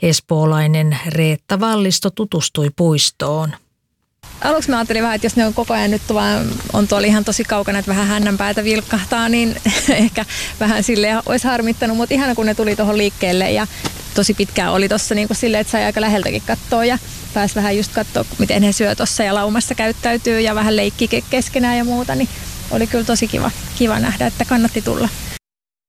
Espoolainen Reetta Vallisto tutustui puistoon. Aluksi mä ajattelin vähän, että jos ne on koko ajan nyt vaan on tuolla ihan tosi kaukana, että vähän hännänpäätä vilkkahtaa, niin ehkä vähän silleen olisi harmittanut. Mutta ihana, kun ne tuli tuohon liikkeelle ja tosi pitkään oli tuossa niin kuin silleen, että sai aika läheltäkin katsoa ja pääsi vähän just katsoa, miten he syö tuossa ja laumassa käyttäytyy ja vähän leikki keskenään ja muuta, niin oli kyllä tosi kiva nähdä, että kannatti tulla.